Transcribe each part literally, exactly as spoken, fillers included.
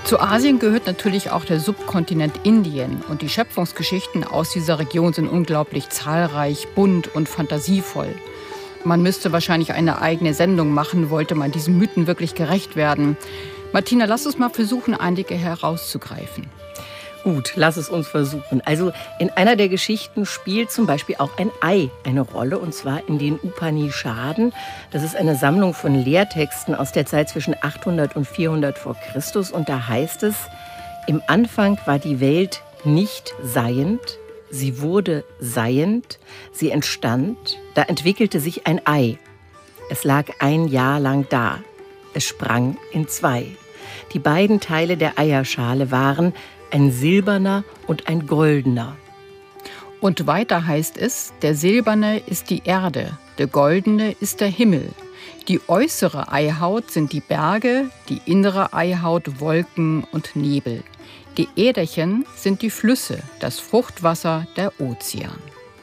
Zu Asien gehört natürlich auch der Subkontinent Indien. Und die Schöpfungsgeschichten aus dieser Region sind unglaublich zahlreich, bunt und fantasievoll. Man müsste wahrscheinlich eine eigene Sendung machen, wollte man diesen Mythen wirklich gerecht werden. Martina, lass uns mal versuchen, einige herauszugreifen. Gut, lass es uns versuchen. Also in einer der Geschichten spielt zum Beispiel auch ein Ei eine Rolle, und zwar in den Upanishaden. Das ist eine Sammlung von Lehrtexten aus der Zeit zwischen achthundert und vierhundert vor Christus. Und da heißt es, im Anfang war die Welt nicht seiend, sie wurde seiend, sie entstand, da entwickelte sich ein Ei. Es lag ein Jahr lang da. Es sprang in zwei. Die beiden Teile der Eierschale waren ein silberner und ein goldener. Und weiter heißt es, der silberne ist die Erde, der goldene ist der Himmel. Die äußere Eihaut sind die Berge, die innere Eihaut Wolken und Nebel. Die Äderchen sind die Flüsse, das Fruchtwasser der Ozean.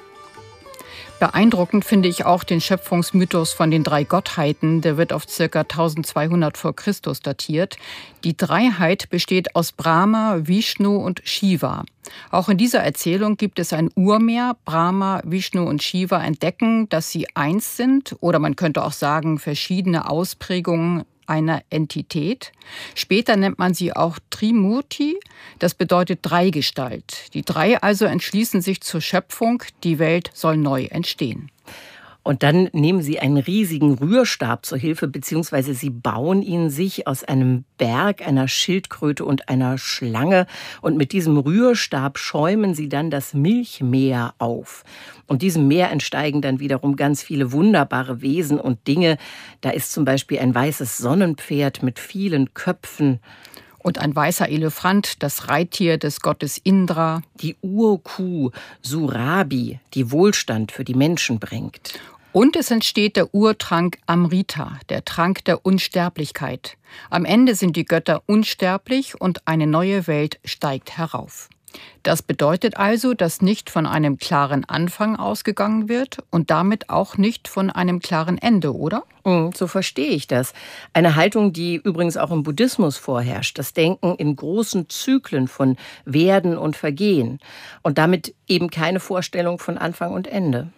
Beeindruckend finde ich auch den Schöpfungsmythos von den drei Gottheiten. Der wird auf ca. zwölfhundert vor Christus datiert. Die Dreiheit besteht aus Brahma, Vishnu und Shiva. Auch in dieser Erzählung gibt es ein Urmeer. Brahma, Vishnu und Shiva entdecken, dass sie eins sind. Oder man könnte auch sagen, verschiedene Ausprägungen einer Entität. Später nennt man sie auch Trimurti, das bedeutet Dreigestalt. Die drei also entschließen sich zur Schöpfung, die Welt soll neu entstehen. Und dann nehmen sie einen riesigen Rührstab zur Hilfe, beziehungsweise sie bauen ihn sich aus einem Berg, einer Schildkröte und einer Schlange. Und mit diesem Rührstab schäumen sie dann das Milchmeer auf. Und diesem Meer entsteigen dann wiederum ganz viele wunderbare Wesen und Dinge. Da ist zum Beispiel ein weißes Sonnenpferd mit vielen Köpfen. Und ein weißer Elefant, das Reittier des Gottes Indra. Die Urkuh, Surabi, die Wohlstand für die Menschen bringt. Und es entsteht der Urtrank Amrita, der Trank der Unsterblichkeit. Am Ende sind die Götter unsterblich und eine neue Welt steigt herauf. Das bedeutet also, dass nicht von einem klaren Anfang ausgegangen wird und damit auch nicht von einem klaren Ende, oder? So verstehe ich das. Eine Haltung, die übrigens auch im Buddhismus vorherrscht. Das Denken in großen Zyklen von Werden und Vergehen. Und damit eben keine Vorstellung von Anfang und Ende.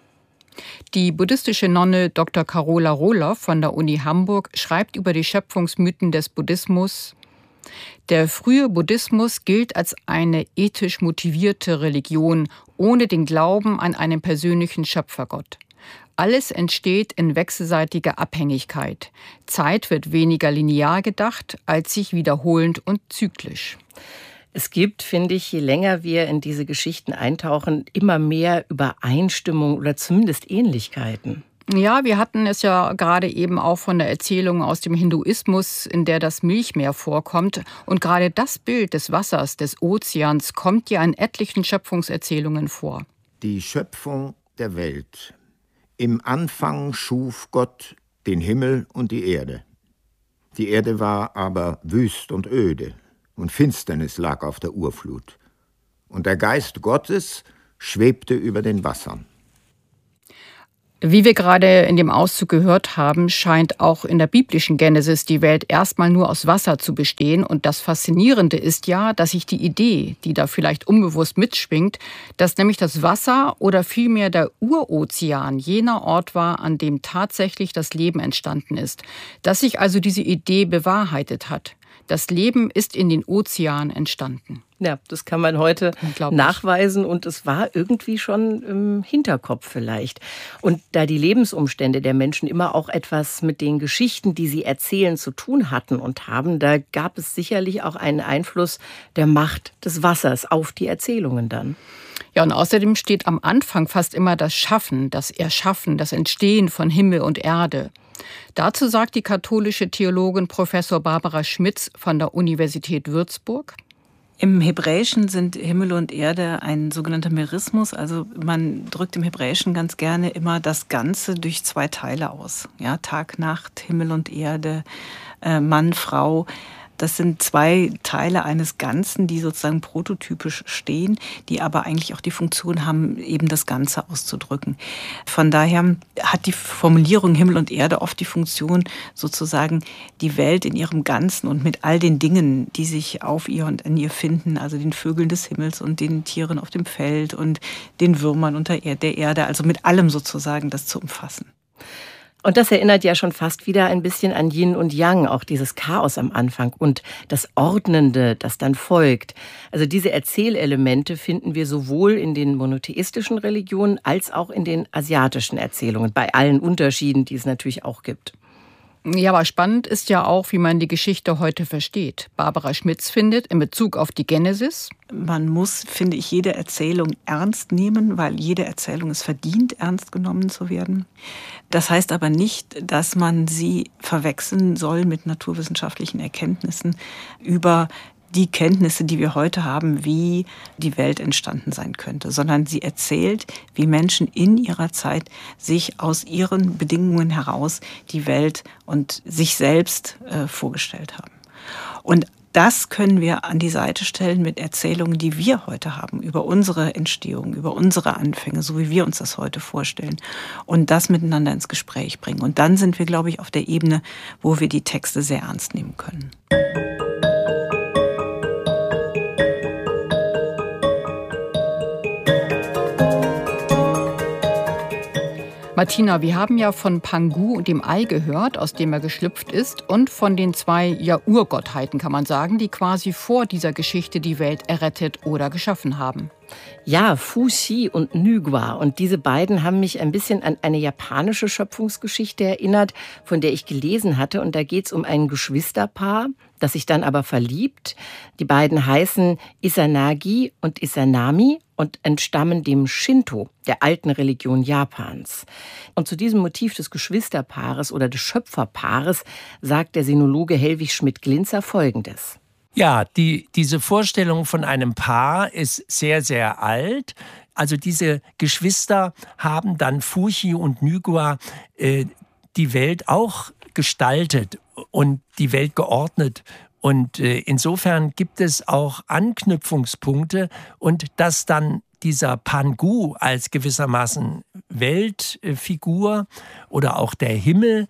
Die buddhistische Nonne Doktor Carola Rohloff von der Uni Hamburg schreibt über die Schöpfungsmythen des Buddhismus: Der frühe Buddhismus gilt als eine ethisch motivierte Religion ohne den Glauben an einen persönlichen Schöpfergott. Alles entsteht in wechselseitiger Abhängigkeit. Zeit wird weniger linear gedacht, als sich wiederholend und zyklisch. Es gibt, finde ich, je länger wir in diese Geschichten eintauchen, immer mehr Übereinstimmung oder zumindest Ähnlichkeiten. Ja, wir hatten es ja gerade eben auch von der Erzählung aus dem Hinduismus, in der das Milchmeer vorkommt. Und gerade das Bild des Wassers, des Ozeans, kommt ja in etlichen Schöpfungserzählungen vor. Die Schöpfung der Welt. Im Anfang schuf Gott den Himmel und die Erde. Die Erde war aber wüst und öde, und Finsternis lag auf der Urflut. Und der Geist Gottes schwebte über den Wassern. Wie wir gerade in dem Auszug gehört haben, scheint auch in der biblischen Genesis die Welt erstmal nur aus Wasser zu bestehen. Und das Faszinierende ist ja, dass sich die Idee, die da vielleicht unbewusst mitschwingt, dass nämlich das Wasser oder vielmehr der Urozean jener Ort war, an dem tatsächlich das Leben entstanden ist. Dass sich also diese Idee bewahrheitet hat. Das Leben ist in den Ozeanen entstanden. Ja, das kann man heute nachweisen und es war irgendwie schon im Hinterkopf vielleicht. Und da die Lebensumstände der Menschen immer auch etwas mit den Geschichten, die sie erzählen, zu tun hatten und haben, da gab es sicherlich auch einen Einfluss der Macht des Wassers auf die Erzählungen dann. Ja, und außerdem steht am Anfang fast immer das Schaffen, das Erschaffen, das Entstehen von Himmel und Erde. Dazu sagt die katholische Theologin Professor Barbara Schmitz von der Universität Würzburg: Im Hebräischen sind Himmel und Erde ein sogenannter Merismus. Also man drückt im Hebräischen ganz gerne immer das Ganze durch zwei Teile aus. Ja, Tag, Nacht, Himmel und Erde, äh, Mann, Frau. Das sind zwei Teile eines Ganzen, die sozusagen prototypisch stehen, die aber eigentlich auch die Funktion haben, eben das Ganze auszudrücken. Von daher hat die Formulierung Himmel und Erde oft die Funktion, sozusagen die Welt in ihrem Ganzen und mit all den Dingen, die sich auf ihr und in ihr finden, also den Vögeln des Himmels und den Tieren auf dem Feld und den Würmern unter der Erde, also mit allem sozusagen das zu umfassen. Und das erinnert ja schon fast wieder ein bisschen an Yin und Yang, auch dieses Chaos am Anfang und das Ordnende, das dann folgt. Also diese Erzählelemente finden wir sowohl in den monotheistischen Religionen als auch in den asiatischen Erzählungen, bei allen Unterschieden, die es natürlich auch gibt. Ja, aber spannend ist ja auch, wie man die Geschichte heute versteht. Barbara Schmitz findet, in Bezug auf die Genesis: Man muss, finde ich, jede Erzählung ernst nehmen, weil jede Erzählung es verdient, ernst genommen zu werden. Das heißt aber nicht, dass man sie verwechseln soll mit naturwissenschaftlichen Erkenntnissen über die Kenntnisse, die wir heute haben, wie die Welt entstanden sein könnte, sondern sie erzählt, wie Menschen in ihrer Zeit sich aus ihren Bedingungen heraus die Welt und sich selbst äh, vorgestellt haben. Und das können wir an die Seite stellen mit Erzählungen, die wir heute haben, über unsere Entstehung, über unsere Anfänge, so wie wir uns das heute vorstellen, und das miteinander ins Gespräch bringen. Und dann sind wir, glaube ich, auf der Ebene, wo wir die Texte sehr ernst nehmen können. Martina, wir haben ja von Pangu und dem Ei gehört, aus dem er geschlüpft ist, und von den zwei ja, Urgottheiten, kann man sagen, die quasi vor dieser Geschichte die Welt errettet oder geschaffen haben. Ja, Fuxi und Nügwa. Und diese beiden haben mich ein bisschen an eine japanische Schöpfungsgeschichte erinnert, von der ich gelesen hatte. Und da geht es um ein Geschwisterpaar, das sich dann aber verliebt. Die beiden heißen Izanagi und Izanami und entstammen dem Shinto, der alten Religion Japans. Und zu diesem Motiv des Geschwisterpaares oder des Schöpferpaares sagt der Sinologe Hellwig Schmidt-Glinzer Folgendes. Ja, die, diese Vorstellung von einem Paar ist sehr, sehr alt. Also diese Geschwister haben dann Fuxi und Nügwa äh, die Welt auch gestaltet und die Welt geordnet. Und äh, insofern gibt es auch Anknüpfungspunkte, und dass dann dieser Pangu als gewissermaßen Weltfigur oder auch der Himmel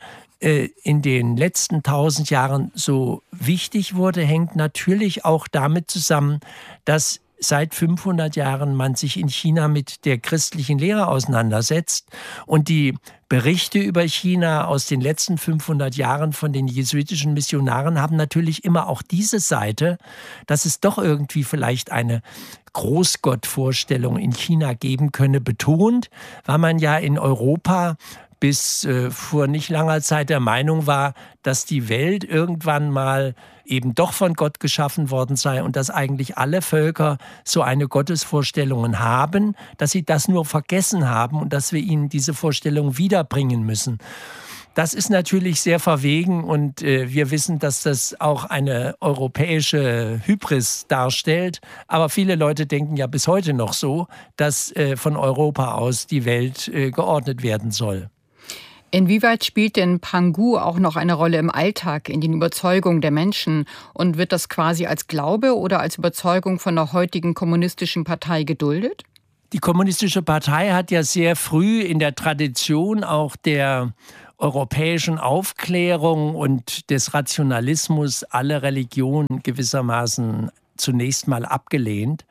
in den letzten tausend Jahren so wichtig wurde, hängt natürlich auch damit zusammen, dass seit fünfhundert Jahren man sich in China mit der christlichen Lehre auseinandersetzt. Und die Berichte über China aus den letzten fünfhundert Jahren von den jesuitischen Missionaren haben natürlich immer auch diese Seite, dass es doch irgendwie vielleicht eine Großgottvorstellung in China geben könne, betont, weil man ja in Europa bis äh, vor nicht langer Zeit der Meinung war, dass die Welt irgendwann mal eben doch von Gott geschaffen worden sei und dass eigentlich alle Völker so eine Gottesvorstellung haben, dass sie das nur vergessen haben und dass wir ihnen diese Vorstellung wiederbringen müssen. Das ist natürlich sehr verwegen, und äh, wir wissen, dass das auch eine europäische Hybris darstellt. Aber viele Leute denken ja bis heute noch so, dass äh, von Europa aus die Welt äh, geordnet werden soll. Inwieweit spielt denn Pangu auch noch eine Rolle im Alltag, in den Überzeugungen der Menschen? Und wird das quasi als Glaube oder als Überzeugung von der heutigen kommunistischen Partei geduldet? Die kommunistische Partei hat ja sehr früh in der Tradition auch der europäischen Aufklärung und des Rationalismus alle Religionen gewissermaßen zunächst mal abgelehnt.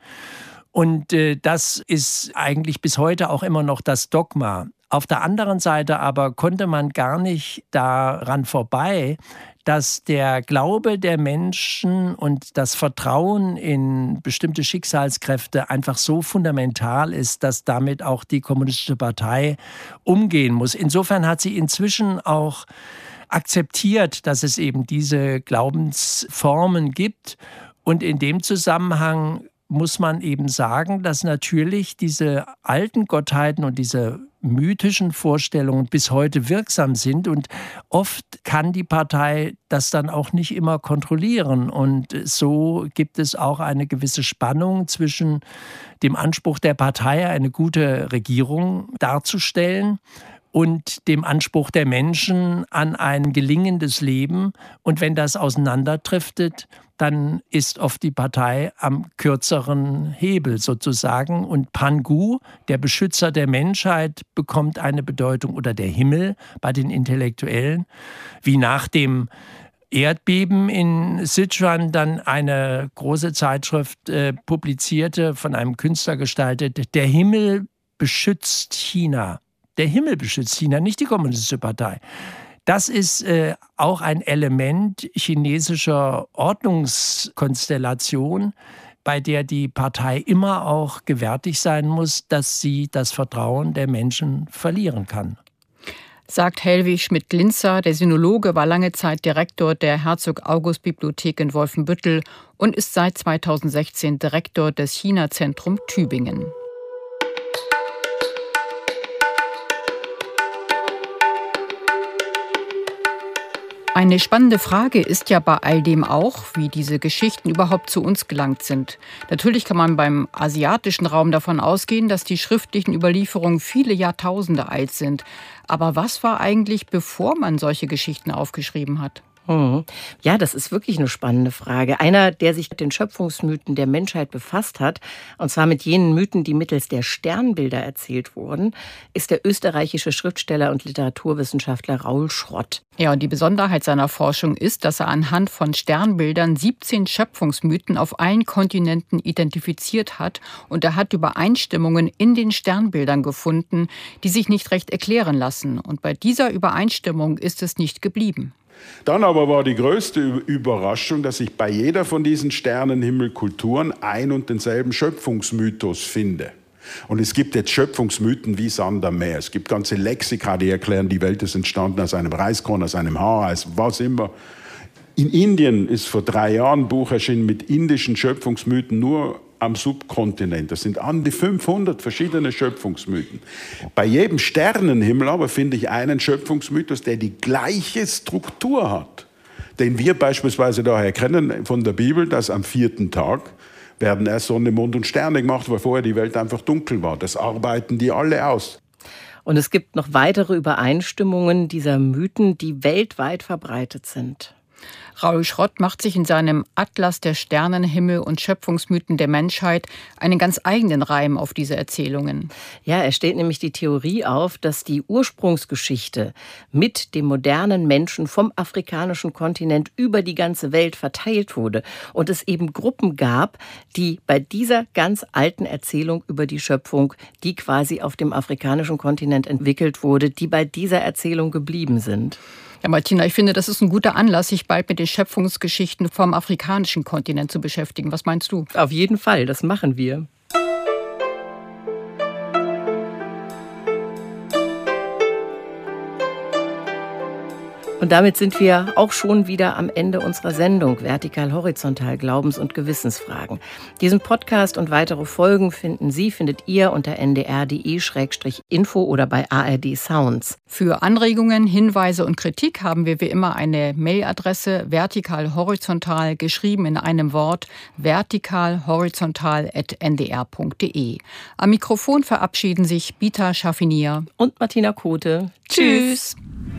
Und äh, das ist eigentlich bis heute auch immer noch das Dogma. Auf der anderen Seite aber konnte man gar nicht daran vorbei, dass der Glaube der Menschen und das Vertrauen in bestimmte Schicksalskräfte einfach so fundamental ist, dass damit auch die Kommunistische Partei umgehen muss. Insofern hat sie inzwischen auch akzeptiert, dass es eben diese Glaubensformen gibt. Und in dem Zusammenhang muss man eben sagen, dass natürlich diese alten Gottheiten und diese mythischen Vorstellungen bis heute wirksam sind, und oft kann die Partei das dann auch nicht immer kontrollieren, und so gibt es auch eine gewisse Spannung zwischen dem Anspruch der Partei, eine gute Regierung darzustellen, und dem Anspruch der Menschen an ein gelingendes Leben. Und wenn das auseinanderdriftet, dann ist oft die Partei am kürzeren Hebel sozusagen. Und Pangu, der Beschützer der Menschheit, bekommt eine Bedeutung, oder der Himmel bei den Intellektuellen, wie nach dem Erdbeben in Sichuan dann eine große Zeitschrift äh, publizierte, von einem Künstler gestaltet: Der Himmel beschützt China. Der Himmel beschützt China, nicht die Kommunistische Partei. Das ist äh, auch ein Element chinesischer Ordnungskonstellation, bei der die Partei immer auch gewärtig sein muss, dass sie das Vertrauen der Menschen verlieren kann. Sagt Helwig Schmidt-Linzer. Der Sinologe war lange Zeit Direktor der Herzog-August-Bibliothek in Wolfenbüttel und ist seit zweitausendsechzehn Direktor des China-Zentrum Tübingen. Eine spannende Frage ist ja bei all dem auch, wie diese Geschichten überhaupt zu uns gelangt sind. Natürlich kann man beim asiatischen Raum davon ausgehen, dass die schriftlichen Überlieferungen viele Jahrtausende alt sind. Aber was war eigentlich, bevor man solche Geschichten aufgeschrieben hat? Ja, das ist wirklich eine spannende Frage. Einer, der sich mit den Schöpfungsmythen der Menschheit befasst hat, und zwar mit jenen Mythen, die mittels der Sternbilder erzählt wurden, ist der österreichische Schriftsteller und Literaturwissenschaftler Raul Schrott. Ja, und die Besonderheit seiner Forschung ist, dass er anhand von Sternbildern siebzehn Schöpfungsmythen auf allen Kontinenten identifiziert hat. Und er hat Übereinstimmungen in den Sternbildern gefunden, die sich nicht recht erklären lassen. Und bei dieser Übereinstimmung ist es nicht geblieben. Dann aber war die größte Überraschung, dass ich bei jeder von diesen Sternenhimmelkulturen ein und denselben Schöpfungsmythos finde. Und es gibt jetzt Schöpfungsmythen wie Sand am Meer. Es gibt ganze Lexika, die erklären, die Welt ist entstanden aus einem Reiskorn, aus einem Haar, aus was immer. In Indien ist vor drei Jahren ein Buch erschienen mit indischen Schöpfungsmythen nur am Subkontinent. Das sind an die fünfhundert verschiedene Schöpfungsmythen. Bei jedem Sternenhimmel aber finde ich einen Schöpfungsmythos, der die gleiche Struktur hat. Den wir beispielsweise daher kennen von der Bibel, dass am vierten Tag werden erst Sonne, Mond und Sterne gemacht, weil vorher die Welt einfach dunkel war. Das arbeiten die alle aus. Und es gibt noch weitere Übereinstimmungen dieser Mythen, die weltweit verbreitet sind. Raul Schrott macht sich in seinem Atlas der Sternenhimmel und Schöpfungsmythen der Menschheit einen ganz eigenen Reim auf diese Erzählungen. Ja, er stellt nämlich die Theorie auf, dass die Ursprungsgeschichte mit dem modernen Menschen vom afrikanischen Kontinent über die ganze Welt verteilt wurde und es eben Gruppen gab, die bei dieser ganz alten Erzählung über die Schöpfung, die quasi auf dem afrikanischen Kontinent entwickelt wurde, die bei dieser Erzählung geblieben sind. Ja, Martina, ich finde, das ist ein guter Anlass, sich bald mit den Schöpfungsgeschichten vom afrikanischen Kontinent zu beschäftigen. Was meinst du? Auf jeden Fall, das machen wir. Und damit sind wir auch schon wieder am Ende unserer Sendung Vertikal-Horizontal Glaubens- und Gewissensfragen. Diesen Podcast und weitere Folgen finden Sie, findet ihr unter n d r punkt d e slash info oder bei A R D Sounds. Für Anregungen, Hinweise und Kritik haben wir wie immer eine Mailadresse vertikal-horizontal, geschrieben in einem Wort, vertikal-horizontal at n d r punkt d e. Am Mikrofon verabschieden sich Bita Schaffinier und Martina Kote. Tschüss!